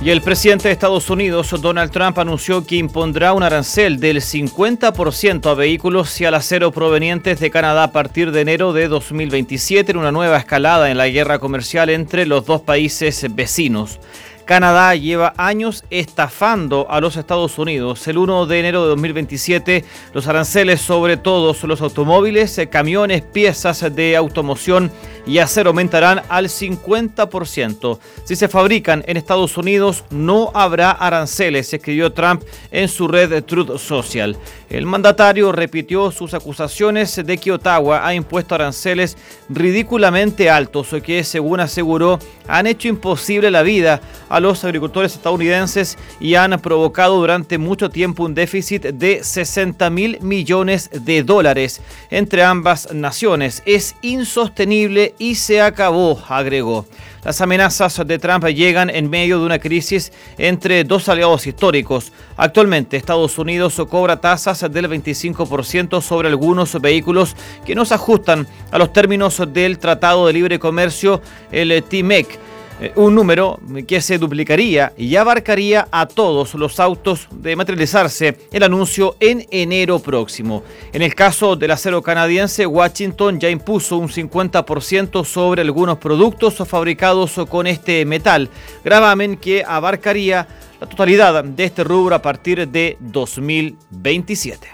Y el presidente de Estados Unidos, Donald Trump, anunció que impondrá un arancel del 50% a vehículos y al acero provenientes de Canadá a partir de enero de 2027, en una nueva escalada en la guerra comercial entre los dos países vecinos. Canadá lleva años estafando a los Estados Unidos. El 1 de enero de 2027, los aranceles sobre todos los automóviles, camiones, piezas de automoción y acero aumentarán al 50%. Si se fabrican en Estados Unidos, no habrá aranceles, escribió Trump en su red Truth Social. El mandatario repitió sus acusaciones de que Ottawa ha impuesto aranceles ridículamente altos que, según aseguró, han hecho imposible la vida a los agricultores estadounidenses y han provocado durante mucho tiempo un déficit de $60,000 millones entre ambas naciones. Es insostenible y se acabó, agregó. Las amenazas de Trump llegan en medio de una crisis entre dos aliados históricos. Actualmente, Estados Unidos cobra tasas del 25% sobre algunos vehículos que no se ajustan a los términos del Tratado de Libre Comercio, el TMEC. Un número que se duplicaría y abarcaría a todos los autos de materializarse el anuncio en enero próximo. En el caso del acero canadiense, Washington ya impuso un 50% sobre algunos productos fabricados con este metal, gravamen que abarcaría la totalidad de este rubro a partir de 2027.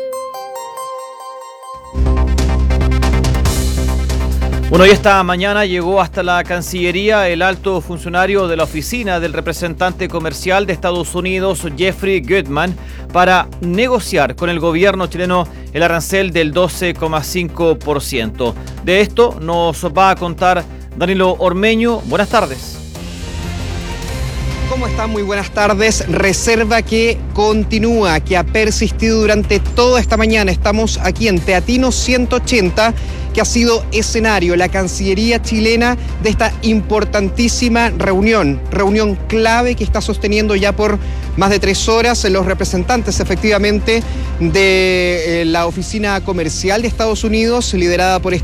Bueno, y esta mañana llegó hasta la Cancillería el alto funcionario de la oficina del representante comercial de Estados Unidos, Jeffrey Goodman, para negociar con el gobierno chileno el arancel del 12,5%. De esto nos va a contar Danilo Ormeño. Buenas tardes. ¿Cómo están? Muy buenas tardes. Reserva que continúa, que ha persistido durante toda esta mañana. Estamos aquí en Teatino 180, que ha sido escenario, la Cancillería chilena, de esta importantísima reunión clave que está sosteniendo ya por más de 3 horas los representantes, efectivamente, de la oficina comercial de Estados Unidos, liderada por